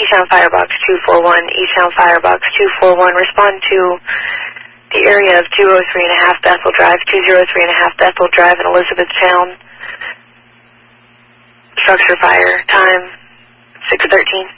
Easttown Firebox 241, Easttown Firebox 241, respond to the area of 203.5 Bethel Drive, 203.5 Bethel Drive in Elizabethtown. Structure fire, time 6:13.